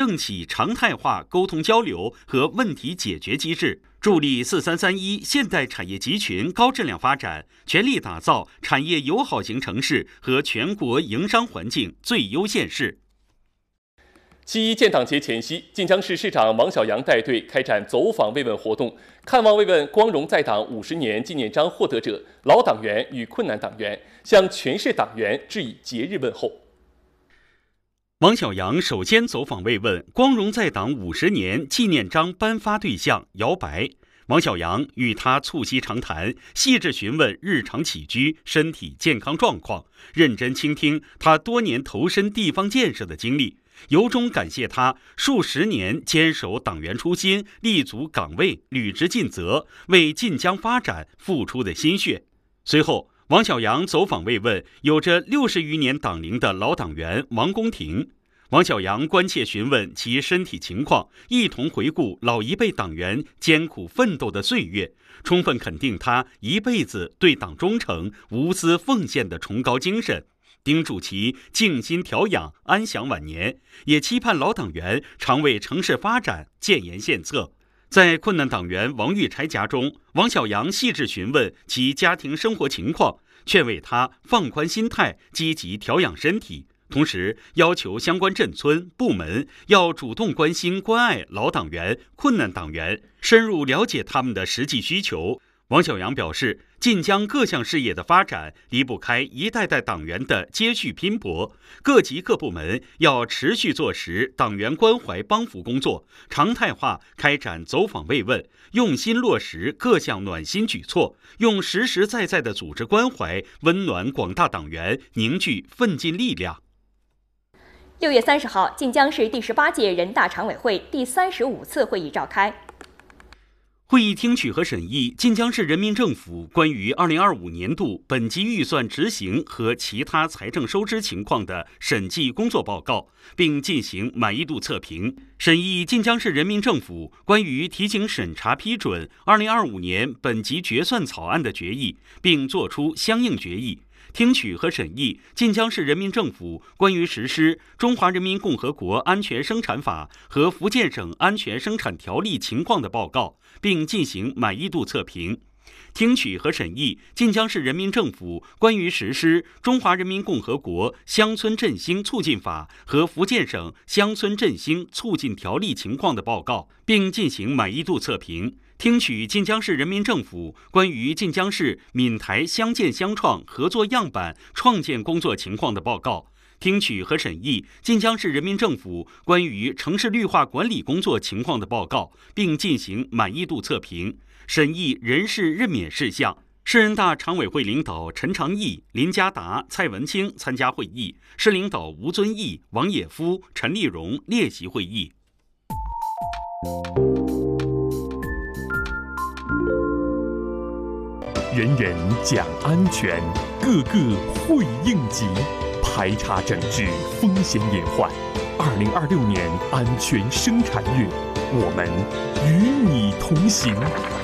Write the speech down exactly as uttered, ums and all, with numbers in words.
政企常态化沟通交流和问题解决机制，助力四三三一现代产业集群高质量发展，全力打造产业友好型城市和全国营商环境最优县市。 七一建党节前夕，晋江市市长王小杨带队开展走访慰问活动，看望慰问光荣在党五十年纪念章获得者、老党员与困难党员，向全市党员致以节日问候。 王小杨首先走访慰问光荣在党五十年纪念章颁发对象姚白。王小杨与他促膝长谈，细致询问日常起居、身体健康状况，认真倾听他多年投身地方建设的经历，由衷感谢他数十年坚守党员初心、立足岗位、履职尽责，为晋江发展付出的心血。随后，王小杨走访慰问有着六十余年党龄的老党员王公廷。王小杨关切询问其身体情况，一同回顾老一辈党员艰苦奋斗的岁月，充分肯定他一辈子对党忠诚、无私奉献的崇高精神，叮嘱其静心调养，安享晚年，也期盼老党员常为城市发展建言献策。在困难党员王玉柴家中，王小杨细致询问其家庭生活情况，劝慰他放宽心态，积极调养身体。同时要求相关镇村部门要主动关心关爱老党员、困难党员，深入了解他们的实际需求。王小杨表示，晋江各项事业的发展离不开一代代党员的接续拼搏，各级各部门要持续做实党员关怀帮扶工作，常态化开展走访慰问，用心落实各项暖心举措，用实实在在的组织关怀温暖广大党员，凝聚奋进力量。 六月三十号，晋江市第十八届人大常委会第三十五次会议召开。 会议听取和审议晋江市人民政府关于二零二五年度本级预算执行和其他财政收支情况的审计工作报告，并进行满意度测评；审议晋江市人民政府关于提请审查批准二零二五年本级决算草案的决议，并作出相应决议。听取和审议晋江市人民政府关于实施《中华人民共和国安全生产法》和福建省安全生产条例情况的报告，并进行满意度测评。听取和审议晋江市人民政府关于实施《中华人民共和国乡村振兴促进法》和福建省乡村振兴促进条例情况的报告，并进行满意度测评。听取晋江市人民政府关于晋江市闽台乡建乡创合作样板创建工作情况的报告，听取和审议晋江市人民政府关于城市绿化管理工作情况的报告，并进行满意度测评。审议人事任免事项，市人大常委会领导陈长义、林家达、蔡文清参加会议，市领导吴遵义、王野夫、陈立荣列席会议。 人人讲安全，个个会应急，排查整治风险隐患。二零二六年安全生产月，我们与你同行。